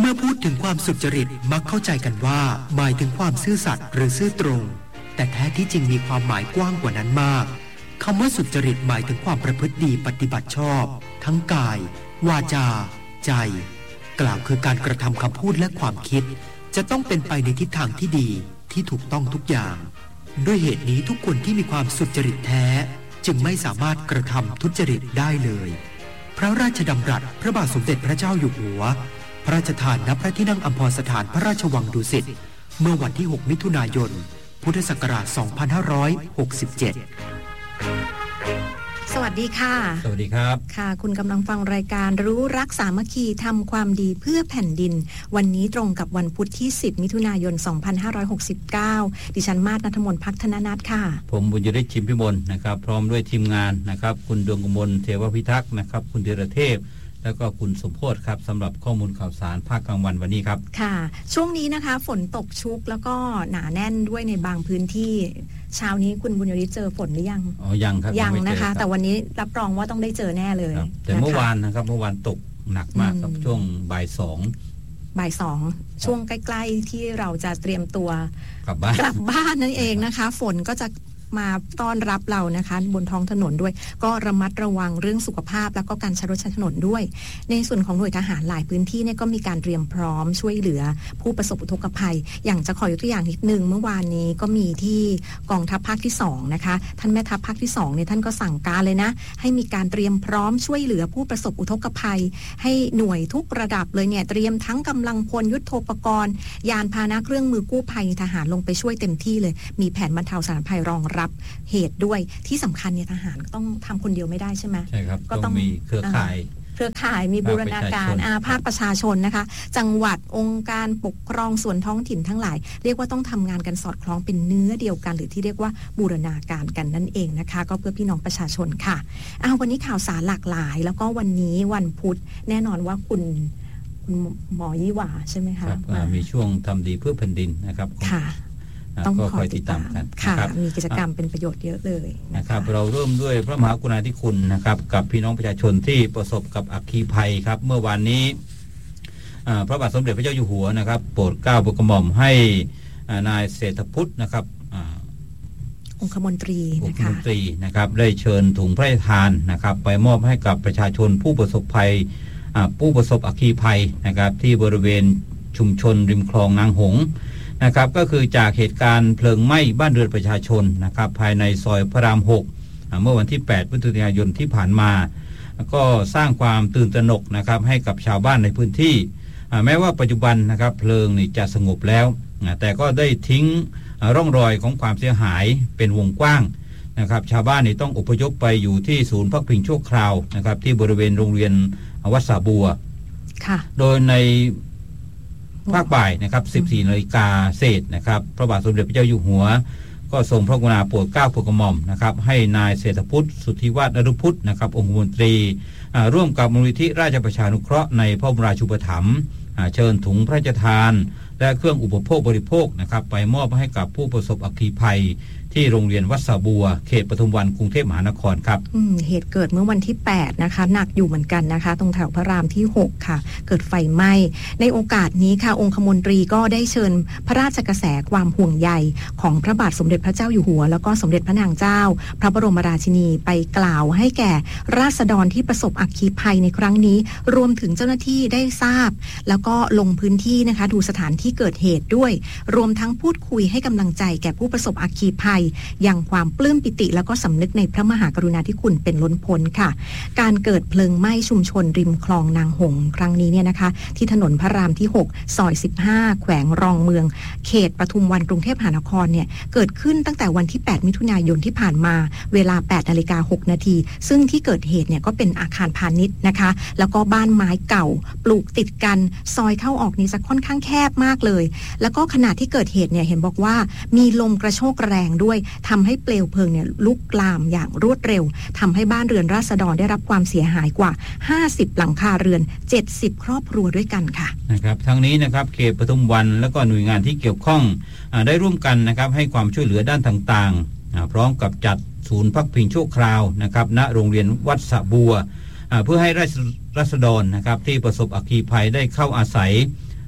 มื่อพูดถึงความสุจริตมักเข้าใจกันว่าหมายถึงความซื่อสัตย์หรือซื่อตรงแต่แท้ที่จริงมีความหมายกว้างกว่านั้นมากคำว่าสุจริตหมายถึงความประพฤติดีปฏิบัติชอบทั้งกายวาจาใจกล่าวคือการกระทำคำพูดและความคิดจะต้องเป็นไปในทิศทางที่ดีที่ถูกต้องทุกอย่างด้วยเหตุนี้ทุกคนที่มีความสุจริตแท้จึงไม่สามารถกระทำทุจริตได้เลยพระราชดำรัสพระบาทสมเด็จพระเจ้าอยู่หัวพระราชทานณพระที่นั่งอัมพรสถานพระราชวังดุสิตเมื่อวันที่6มิถุนายนพุทธศักราช2567 สวัสดีค่ะสวัสดีครับค่ะคุณกำลังฟังรายการรู้รักสามัคคีทำความดีเพื่อแผ่นดินวันนี้ตรงกับวันพุธที่10มิถุนายน2569ดิฉันมาศณัฐมนต์ภักธนนัทค่ะผมบุญยฤทธิ์ชิมพิมลนะครับพร้อมด้วยทีมงานนะครับคุณดวงกมลเทวพิทักษ์นะครับคุณธีรเทพแล้วก็คุณสมโพธิ์ครับสำหรับข้อมูลข่าวสารภาคกลางวันวันนี้ครับค่ะช่วงนี้นะคะฝนตกชุกแล้วก็หนาแน่นด้วยในบางพื้นที่เช้านี้คุณบุญยฤทธิ์เจอฝนหรือยังยังครับยังนะคะแต่วันนี้รับรองว่าต้องได้เจอแน่เลยแต่เมื่อวานนะครับเมื่อวานตกหนักมากครับช่วงบ่ายสองช่วงใกล้ๆที่เราจะเตรียมตัวกลับบ้านนั่นเองนะคะฝนก็จะมาต้อนรับเรานะคะบนท้องถนนด้วยก็ระมัดระวังเรื่องสุขภาพแล้วก็การใช้รถใช้ถนนด้วยในส่วนของหน่วยทหารหลายพื้นที่เนี่ยก็มีการเตรียมพร้อมช่วยเหลือผู้ประสบอุทกภัยอย่างจะขอยกตัวอย่างนิดนึงเมื่อวานนี้ก็มีที่กองทัพภาคที่2นะคะท่านแม่ทัพภาคที่2เนี่ยท่านก็สั่งการเลยนะให้มีการเตรียมพร้อมช่วยเหลือผู้ประสบอุทกภัยให้หน่วยทุกระดับเลยเนี่ยเตรียมทั้งกำลังพลยุทโธปกรณ์ยานพาหนะเครื่องมือกู้ภัยทหารลงไปช่วยเต็มที่เลยมีแผนบรรเทาสาธารณภัยรองรับเหตุด้วยที่สำคัญเนี่ยทหารต้องทำคนเดียวไม่ได้ใช่ไหมใช่ครับก็ต้องมีเครือข่ายมีบูรณาการภาคประชาชนนะคะจังหวัดองค์การปกครองส่วนท้องถิ่นทั้งหลายเรียกว่าต้องทำงานกันสอดคล้องเป็นเนื้อเดียวกันหรือที่เรียกว่าบูรณาการกันนั่นเองนะคะก็เพื่อพี่น้องประชาชนค่ะวันนี้ข่าวสารหลากหลายแล้วก็วันนี้วันพุธแน่นอนว่าคุณหมอยี่หว่าใช่ไหมคะมีช่วงทำดีเพื่อแผ่นดินนะครับค่ะต้องคอยติดตามกันค่ะมีกิจกรรมเป็นประโยชน์เยอะเลยนะครับเราเริ่มด้วยพระมหากรุณาธิคุณนะครับกับพี่น้องประชาชนที่ประสบกับอัคคีภัยครับเมื่อวานนี้พระบาทสมเด็จพระเจ้าอยู่หัวนะครับโปรดเกล้าโปรดกระหม่อมให้นายเศรษฐพุทธนะครับองคมนตรีนะครับได้เชิญถุงพระราชทานนะครับไปมอบให้กับประชาชนผู้ประสบภัยผู้ประสบอัคคีภัยนะครับที่บริเวณชุมชนริมคลองนางหงนะครับก็คือจากเหตุการณ์เพลิงไหม้บ้านเรือนประชาชนนะครับภายในซอยพระราม6เมื่อวันที่8มิถุนายนที่ผ่านมาก็สร้างความตื่นตระหนกนะครับให้กับชาวบ้านในพื้นที่แม้ว่าปัจจุบันนะครับเพลิงนี่จะสงบแล้วแต่ก็ได้ทิ้งร่องรอยของความเสียหายเป็นวงกว้างนะครับชาวบ้านนี่ต้องอพยพไปอยู่ที่ศูนย์พักพิงชั่วคราวนะครับที่บริเวณโรงเรียนวัดสาบัวโดยในภาคบ่ายนะครับ 14 นาฬิกาเศษนะครับพระบาทสมเด็จพระเจ้าอยู่หัวก็ทรงพระกรุณาโปรดเกล้าโปรดกระหม่อมนะครับให้นายเศรษฐพุทธสุทธิวาฒนฤพุทธนะครับองคมนตรีร่วมกับมูลนิธิราชประชานุเคราะห์ในพระบรมราชูปถัมภ์เชิญถุงพระราชทานและเครื่องอุปโภคบริโภคนะครับไปมอบให้กับผู้ประสบอัคคีภัยที่โรงเรียนวัดสาบัวเขตปทุมวันกรุงเทพมหานครครับเหตุเกิดเมื่อวันที่8นะคะหนักอยู่เหมือนกันนะคะตรงแถวพระรามที่6ค่ะเกิดไฟไหม้ในโอกาสนี้ค่ะองคมนตรีก็ได้เชิญพระราชกระแสความห่วงใยของพระบาทสมเด็จพระเจ้าอยู่หัวแล้วก็สมเด็จพระนางเจ้าพระบรมราชินีไปกล่าวให้แก่ราษฎรที่ประสบอัคคีภัยในครั้งนี้รวมถึงเจ้าหน้าที่ได้ทราบแล้วก็ลงพื้นที่นะคะดูสถานที่เกิดเหตุด้วยรวมทั้งพูดคุยให้กำลังใจแก่ผู้ประสบอัคคีภัยอย่างความปลื้มปิติแล้วก็สำนึกในพระมหากรุณาธิคุณเป็นล้นพ้นค่ะการเกิดเพลิงไหม้ชุมชนริมคลองนางหงครั้งนี้เนี่ยนะคะที่ถนนพระรามที่6ซอย15แขวงรองเมืองเขตปทุมวันกรุงเทพมหานครเนี่ยเกิดขึ้นตั้งแต่วันที่8มิถุนายนที่ผ่านมาเวลา 8:06 น.ซึ่งที่เกิดเหตุเนี่ยก็เป็นอาคารพาณิชย์นะคะแล้วก็บ้านไม้เก่าปลูกติดกันซอยเข้าออกนี้จะค่อนข้างแคบมากเลยแล้วก็ขณะที่เกิดเหตุเนี่ยเห็นบอกว่ามีลมกระโชกแรงด้วยทำให้เปลวเพลิงเนี่ยลุกลามอย่างรวดเร็วทำให้บ้านเรือนราษฎรได้รับความเสียหายกว่า50หลังคาเรือน70ครอบครัวด้วยกันค่ะนะครับทั้งนี้นะครับเขตปทุมวันแล้วก็หน่วยงานที่เกี่ยวข้องได้ร่วมกันนะครับให้ความช่วยเหลือด้านต่างๆพร้อมกับจัดศูนย์พักพิงชั่วคราวนะครับณโรงเรียนวัดสะบัวเพื่อให้ราษฎรนะครับที่ประสบอัคคีภัยได้เข้าอาศัย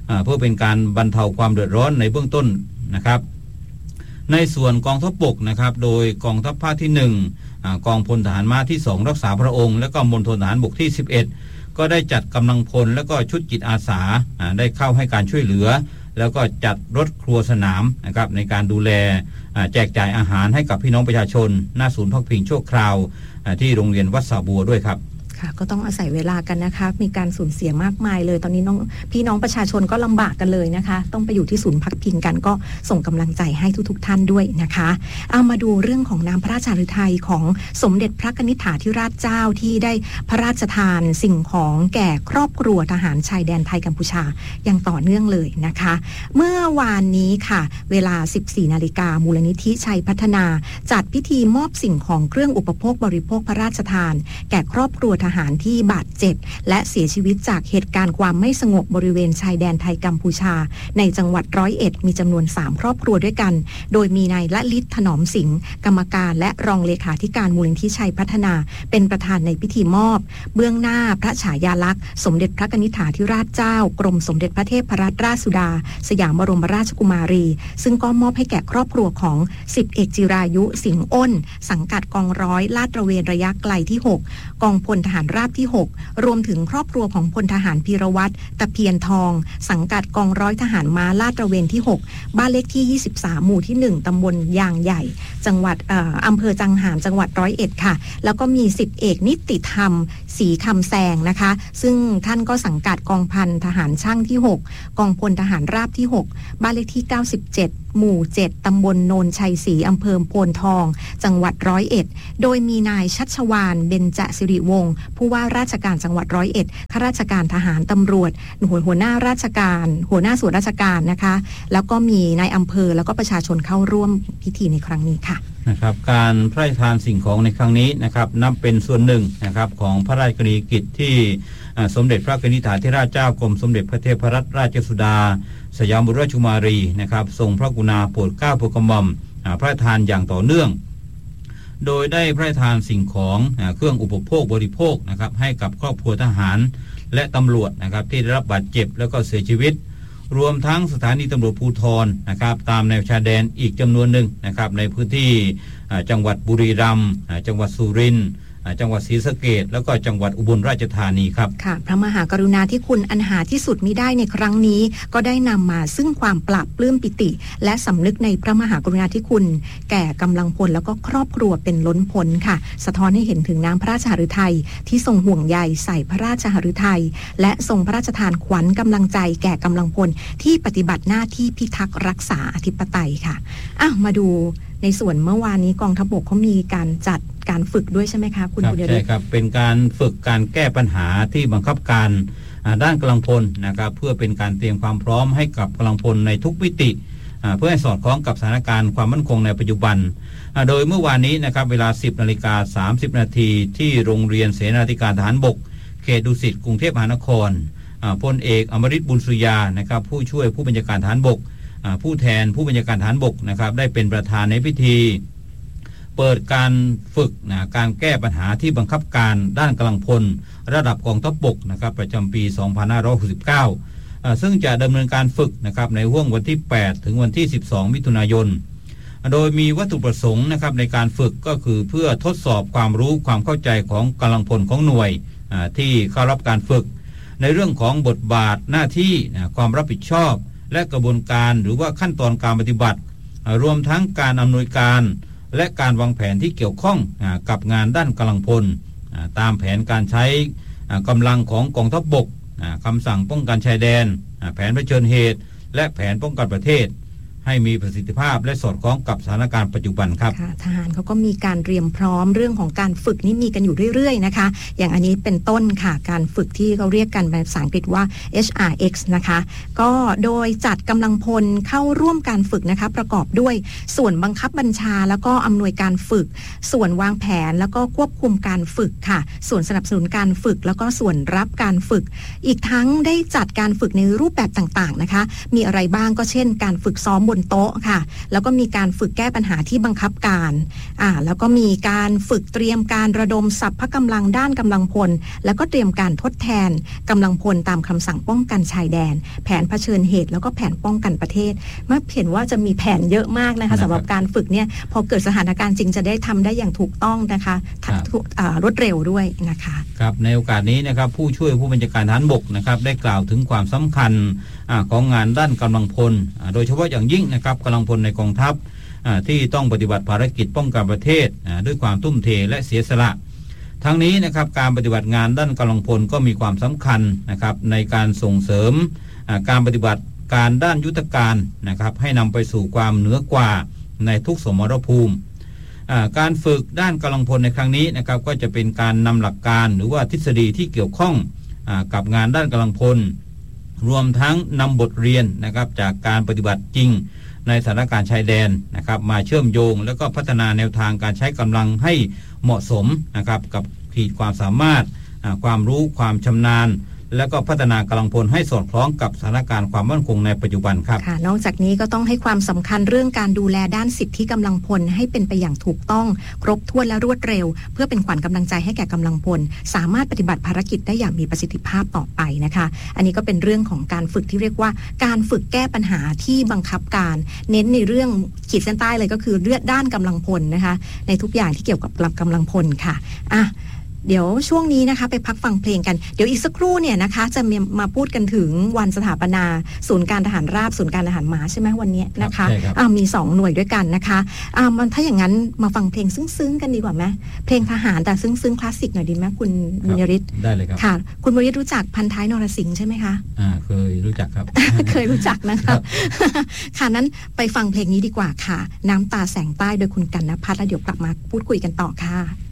เพื่อเป็นการบรรเทาความเดือดร้อนในเบื้องต้นนะครับในส่วนกองทัพบกนะครับโดยกองทัพภาคที่1กองพลทหารม้าที่2รักษาพระองค์และก็มณฑลทหารบกที่11ก็ได้จัดกำลังพลและก็ชุดจิตอาสาได้เข้าให้การช่วยเหลือแล้วก็จัดรถครัวสนามนะครับในการดูแลแจกจ่ายอาหารให้กับพี่น้องประชาชนหน้าศูนย์พักพิงชั่วคราวที่โรงเรียนวัดสาบัวด้วยครับค่ะก็ต้องอาศัยเวลากันนะคะมีการสูญเสียมากมายเลยตอนนี้พี่น้องประชาชนก็ลำบากกันเลยนะคะต้องไปอยู่ที่ศูนย์พักพิงกันก็ส่งกำลังใจให้ทุกท่านด้วยนะคะเอามาดูเรื่องของน้ำพระราชฤทัยของสมเด็จพระนิธิธิราชเจ้าที่ได้พระราชทานสิ่งของแก่ครอบครัวทหารชายแดนไทยกัมพูชาอย่างต่อเนื่องเลยนะคะเมื่อวานนี้ค่ะเวลา 14 นาฬิกามูลนิธิชัยพัฒนาจัดพิธีมอบสิ่งของเครื่องอุปโภคบริโภคพระราชทานแก่ครอบครัวทหารที่บาดเจ็บและเสียชีวิตจากเหตุการณ์ความไม่สงบบริเวณชายแดนไทยกัมพูชาในจังหวัด101มีจำนวน3ครอบครัวด้วยกันโดยมีนายละลิศถนอมสิงห์กรรมการและรองเลขาธิการมูลนิธิชัยพัฒนาเป็นประธานในพิธีมอบเบื้องหน้าพระฉายาลักษณ์สมเด็จพระนิธิธิราชเจ้ากรมสมเด็จพระเทพรัตนราชสุดาสยามบรมราชกุมารีซึ่งก็มอบให้แก่ครอบครัวของ10เอกจิรายุสิงห์อ้นสังกัดกองร้อยลาดตระเวนระยะไกลที่6กองพลทหารราบที่6รวมถึงครอบครัวของพลทหารพีรวัตรตะเพียนทองสังกัดกองร้อยทหารม้าลาดตระเวนที่6บ้านเลขที่23หมู่ที่1ตำบลยางใหญ่จังหวัดอำเภอจังหารจังหวัด101ค่ะแล้วก็มี10เอกนิติธรรมศรีคำแซงนะคะซึ่งท่านก็สังกัดกองพันทหารช่างที่6กองพลทหารราบที่6บ้านเลขที่97หมู่7ตำบลโนนชัยศรีอำเภอโพนทองจังหวัด101โดยมีนายชัชวาลเบญจสิริวงศ์ผู้ว่าราชการจังหวัด101ข้าราชการทหารตำรวจหัวหน้าราชการหัวหน้าส่วนราชการนะคะแล้วก็มีนายอำเภอแล้วก็ประชาชนเข้าร่วมพิธีในครั้งนี้ค่ะนะครับการพระราชทานสิ่งของในครั้งนี้นะครับนับเป็นส่วนหนึ่งนะครับของพระราชกรณียกิจที่สมเด็จพระนิธิธิราชเจ้ากรมสมเด็จพระเทพรัตนราชสุดาสยามบรมราชกุมารีนะครับทรงพระกรุณาโปรดเกล้าโปรดกระหม่อมพระราชทานอย่างต่อเนื่องโดยได้พระราชทานสิ่งของเครื่องอุปโภคบริโภคนะครับให้กับครอบครัวทหารและตำรวจนะครับที่ได้รับบาดเจ็บแล้วก็เสียชีวิตรวมทั้งสถานีตำรวจภูธรนะครับตามแนวชายแดนอีกจำนวนหนึ่งนะครับในพื้นที่จังหวัดบุรีรัมย์จังหวัดสุรินทร์จังหวัดศรีสะเกษแล้วก็จังหวัดอุบลราชธานีครับค่ะพระมหากรุณาธิคุณอันหาที่สุดมิได้ในครั้งนี้ก็ได้นำมาซึ่งความปราบปลื้มปิติและสำนึกในพระมหากรุณาธิคุณแก่กำลังพลแล้วก็ครอบครัวเป็นล้นพ้นค่ะสะท้อนให้เห็นถึงน้ำพระราชหฤทัยที่ทรงห่วงใยใส่พระราชหฤทัยและทรงพระราชทานขวัญกำลังใจแก่กำลังพลที่ปฏิบัติหน้าที่พิทักษ์รักษาอธิปไตยค่ะมาดูในส่วนเมื่อวานนี้กองทัพบกเขามีการจัดการฝึกด้วยใช่ไหมคะคุณบุญเดชใช่ครับเป็นการฝึกการแก้ปัญหาที่บังคับการด้านกำลังพลนะครับเพื่อเป็นการเตรียมความพร้อมให้กับกำลังพลในทุกมิติเพื่อให้สอดคล้องกับสถานการณ์ความมั่นคงในปัจจุบันโดยเมื่อวานนี้นะครับเวลา 10:30 นาทีที่โรงเรียนเสนาธิการทหารบกเขตดุสิตกรุงเทพมหานครพลเอกอมฤตบุญสุริยานะครับผู้ช่วยผู้บัญชาการทหารบกผู้แทนผู้บัญชาการทหารบกนะครับได้เป็นประธานในพิธีเปิดการฝึกการแก้ปัญหาที่บังคับการด้านกำลังพลระดับกองทัพบกนะครับประจำปี 2569 ซึ่งจะดำเนินการฝึกนะครับในห่วงวันที่ 8 ถึงวันที่ 12 มิถุนายนโดยมีวัตถุประสงค์นะครับในการฝึกก็คือเพื่อทดสอบความรู้ความเข้าใจของกำลังพลของหน่วยที่เข้ารับการฝึกในเรื่องของบทบาทหน้าที่ความรับผิดชอบและกระบวนการหรือว่าขั้นตอนการปฏิบัติรวมทั้งการอำนวยการและการวางแผนที่เกี่ยวข้องกับงานด้านกำลังพลตามแผนการใช้กำลังของกองทัพบกคำสั่งป้องกันชายแดนแผนเผชิญเหตุและแผนป้องกันประเทศให้มีประสิทธิภาพและสอดคล้องกับสถานการณ์ปัจจุบันครับทหารเขาก็มีการเตรียมพร้อมเรื่องของการฝึกนี่มีกันอยู่เรื่อยๆนะคะอย่างอันนี้เป็นต้นค่ะการฝึกที่เขาเรียกกันเป็นภาษาอังกฤษว่า HRX นะคะก็โดยจัดกำลังพลเข้าร่วมการฝึกนะคะประกอบด้วยส่วนบังคับบัญชาแล้วก็อำนวยการฝึกส่วนวางแผนแล้วก็ควบคุมการฝึกค่ะส่วนสนับสนุนการฝึกแล้วก็ส่วนรับการฝึกอีกทั้งได้จัดการฝึกในรูปแบบต่างๆนะคะมีอะไรบ้างก็เช่นการฝึกซ้อมบนนโต๊ะค่ะแล้วก็มีการฝึกแก้ปัญหาที่บังคับการแล้วก็มีการฝึกเตรียมการระดมสรรพกำลังด้านกำลังพลแล้วก็เตรียมการทดแทนกำลังพลตามคำสั่งป้องกันชายแดนแผนเผชิญเหตุแล้วก็แผนป้องกันประเทศเมื่อเห็นว่าจะมีแผนเยอะมากนะคะสำหรับการฝึกเนี่ยพอเกิดสถานการณ์จริงจะได้ทำได้อย่างถูกต้องนะคะรวดเร็วด้วยนะคะครับในโอกาสนี้นะครับผู้ช่วยผู้บัญชาการทหารบกนะครับได้กล่าวถึงความสำคัญของงานด้านกำลังพลโดยเฉพาะอย่างยิ่งนะครับกำลังพลในกองทัพที่ต้องปฏิบัติภารกิจป้องกันประเทศด้วยความทุ่มเทและเสียสละทั้งนี้นะครับการปฏิบัติงานด้านกำลังพลก็มีความสำคัญนะครับในการส่งเสริมการปฏิบัติการด้านยุทธการนะครับให้นำไปสู่ความเหนือกว่าในทุกสมรภูมิการฝึกด้านกำลังพลในครั้งนี้นะครับก็จะเป็นการนำหลักการหรือว่าทฤษฎีที่เกี่ยวข้องกับงานด้านกำลังพลรวมทั้งนำบทเรียนนะครับจากการปฏิบัติจริงในสถานการณ์ชายแดนนะครับมาเชื่อมโยงแล้วก็พัฒนาแนวทางการใช้กำลังให้เหมาะสมนะครับกับขีดความสามารถความรู้ความชำนาญแล้วก็พัฒนากำลังพลให้สอดคล้องกับสถานการณ์ความมั่นคงในปัจจุบันครับค่ะนอกจากนี้ก็ต้องให้ความสำคัญเรื่องการดูแลด้านสิทธิกำลังพลให้เป็นไปอย่างถูกต้องครบถ้วนและรวดเร็วเพื่อเป็นขวัญกำลังใจให้แก่กำลังพลสามารถปฏิบัติภารกิจได้อย่างมีประสิทธิภาพต่อไปนะคะอันนี้ก็เป็นเรื่องของการฝึกที่เรียกว่าการฝึกแก้ปัญหาที่บังคับการเน้นในเรื่องขีดเส้นใต้เลยก็คือเรื่องด้านกำลังพลนะคะในทุกอย่างที่เกี่ยวกับกำลังพลค่ะเดี๋ยวช่วงนี้นะคะไปพักฟังเพลงกันเดี๋ยวอีกสักครู่เนี่ยนะคะจะมาพูดกันถึงวันสถาปนาศูนย์การทหารราบศูนย์การทหารม้าใช่ไหมวันนี้นะคะมี2หน่วยด้วยกันนะคะมันถ้าอย่างนั้นมาฟังเพลงซึ้งๆกันดีกว่าไหมเพลงทหารแต่ซึ้งๆคลาสสิกหน่อยดีไหมคุณบุญยริศได้เลยครับค่ะคุณบุญยริศรู้จักพันท้ายนรสิงห์ใช่ไหมคะเคยรู้จักครับเคยรู้จักนะคะค่ะนั้นไปฟังเพลงนี้ดีกว่าค่ะน้ำตาแสงใต้โดยคุณกันณภัทรแล้วเดี๋ยวกลับมาพูดคุยกันต่อค่ะ